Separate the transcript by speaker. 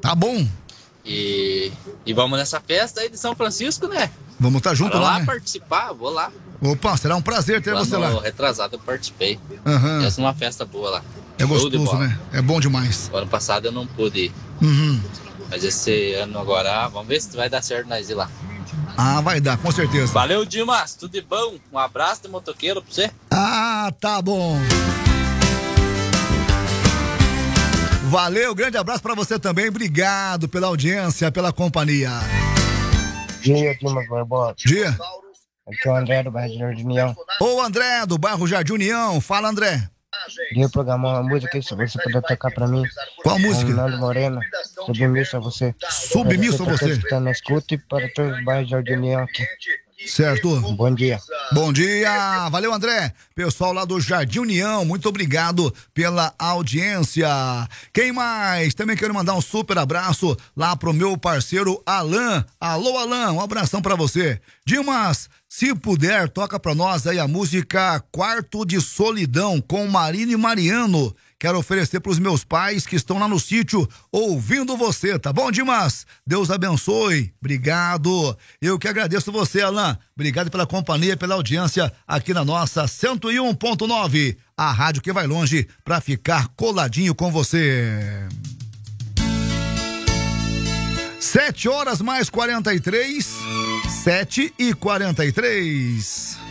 Speaker 1: Tá bom.
Speaker 2: E vamos nessa festa aí de São Francisco, né?
Speaker 1: Vamos estar junto lá, né?
Speaker 2: Participar, vou lá.
Speaker 1: Opa, será um prazer ter você lá.
Speaker 2: Retrasado eu participei.
Speaker 1: Aham.
Speaker 2: Essa é uma festa boa lá.
Speaker 1: É gostoso, né? É bom demais.
Speaker 2: O ano passado eu não pude ir.
Speaker 1: Uhum.
Speaker 2: Mas esse ano agora, vamos ver se vai dar certo nós ir lá.
Speaker 1: Ah, vai dar, com certeza.
Speaker 2: Valeu, Dimas, tudo de bom. Um abraço de motoqueiro pra você.
Speaker 1: Ah, tá bom. Valeu, grande abraço pra você também. Obrigado pela audiência, pela companhia.
Speaker 3: Dia, Dimas Barbosa.
Speaker 1: Dia.
Speaker 3: Aqui é o André do bairro Jardim União.
Speaker 1: Ô, André, do bairro Jardim União. Fala, André.
Speaker 3: Queria programar uma música que se você puder tocar pra mim.
Speaker 1: Qual música?
Speaker 3: Nando Moreno, Submisso a você.
Speaker 1: Submisso a você.
Speaker 3: Está na escuta e para todos os bairros Jardim União aqui.
Speaker 1: Certo.
Speaker 3: Bom dia.
Speaker 1: Bom dia. Valeu, André. Pessoal lá do Jardim União, muito obrigado pela audiência. Quem mais? Também quero mandar um super abraço lá pro meu parceiro Alan. Alô, Alan, um abração pra você. Dimas, se puder, toca pra nós aí a música Quarto de Solidão com Marina e Mariano. Quero oferecer pros meus pais que estão lá no sítio ouvindo você, tá bom, Dimas? Deus abençoe. Obrigado. Eu que agradeço você, Alan. Obrigado pela companhia, pela audiência aqui na nossa 101.9, a rádio que vai longe pra ficar coladinho com você. 7 horas mais 43, 7h43.